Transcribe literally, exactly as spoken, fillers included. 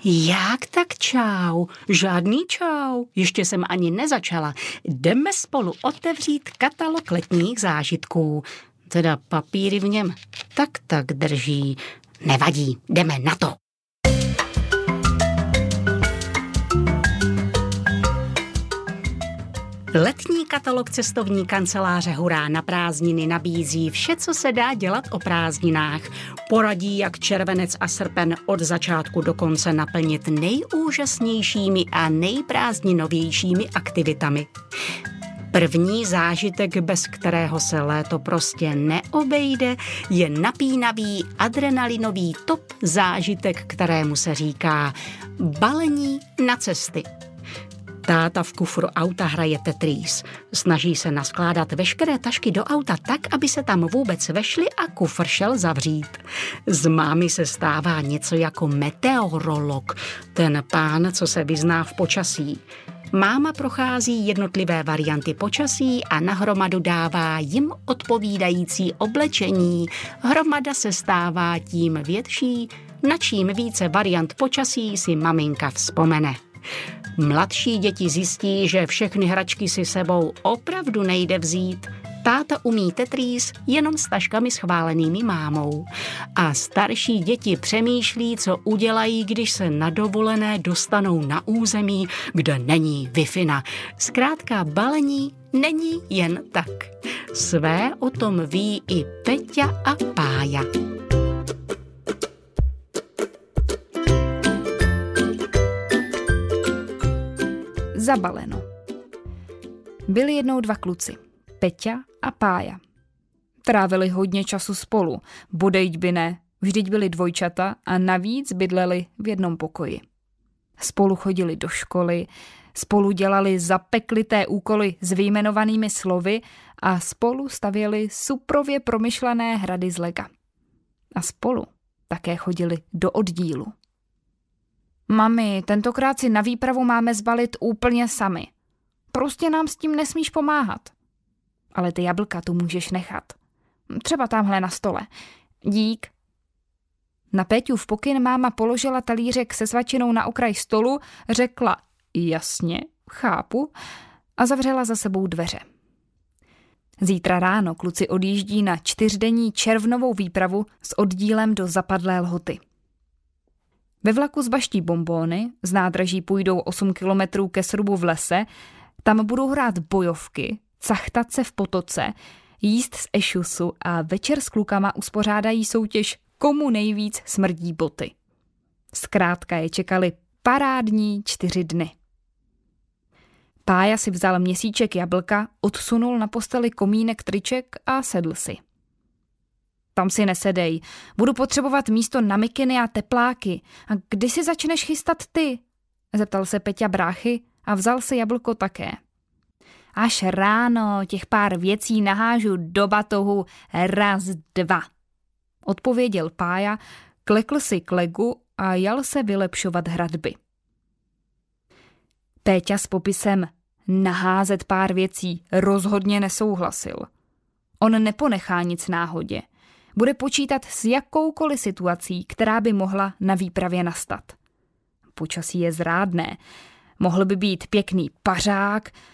Jak tak čau? Žádný čau. Ještě jsem ani nezačala. Jdeme spolu otevřít katalog letních zážitků. Teda papíry v něm tak tak drží. Nevadí, jdeme na to. Letní katalog cestovní kanceláře Hurá na prázdniny nabízí vše, co se dá dělat o prázdninách. Poradí, jak červenec a srpen od začátku do konce naplnit nejúžasnějšími a nejprázdninovějšími aktivitami. První zážitek, bez kterého se léto prostě neobejde, je napínavý adrenalinový top zážitek, kterému se říká balení na cesty. Táta v kufru auta hraje Tetris. Snaží se naskládat veškeré tašky do auta tak, aby se tam vůbec vešly a kufr šel zavřít. Z mámy se stává něco jako meteorolog, ten pán, co se vyzná v počasí. Máma prochází jednotlivé varianty počasí a nahromadu dává jim odpovídající oblečení. Hromada se stává tím větší, na čím více variant počasí si maminka vzpomene. Mladší děti zjistí, že všechny hračky si sebou opravdu nejde vzít. Táta umí Tetris jenom s taškami schválenými mámou. A starší děti přemýšlí, co udělají, když se na dovolené dostanou na území, kde není Wi-Fi. Zkrátka balení není jen tak. Své o tom ví i Peťa a Pája. Zabaleno. Byli jednou dva kluci, Peťa a Pája. Trávili hodně času spolu, bodejť by ne, vždyť byli dvojčata a navíc bydleli v jednom pokoji. Spolu chodili do školy, spolu dělali zapeklité úkoly s vyjmenovanými slovy a spolu stavěli suprově promyšlené hrady z lega. A spolu také chodili do oddílu. Mami, tentokrát si na výpravu máme zbalit úplně sami. Prostě nám s tím nesmíš pomáhat. Ale ty jablka tu můžeš nechat. Třeba tamhle na stole. Dík. Na Péťův pokyn máma položila talířek se svačinou na okraj stolu, řekla jasně, chápu a zavřela za sebou dveře. Zítra ráno kluci odjíždí na čtyřdenní červnovou výpravu s oddílem do zapadlé Lhoty. Ve vlaku zbaští bonbóny, z nádraží půjdou osm kilometrů ke srubu v lese, tam budou hrát bojovky, cachtat se v potoce, jíst z ešusu a večer s klukama uspořádají soutěž, komu nejvíc smrdí boty. Zkrátka je čekali parádní čtyři dny. Pája si vzal měsíček jablka, odsunul na posteli komínek triček a sedl si. Tam si nesedej, budu potřebovat místo na mikiny a tepláky. A kdy si začneš chystat ty? Zeptal se Peťa bráchy a vzal si jablko také. Až ráno těch pár věcí nahážu do batohu raz, dva. Odpověděl Pája, klekl si k legu a jal se vylepšovat hradby. Péťa s popisem naházet pár věcí rozhodně nesouhlasil. On neponechá nic náhodě. Bude počítat s jakoukoliv situací, která by mohla na výpravě nastat. Počasí je zrádné. Mohl by být pěkný pařák,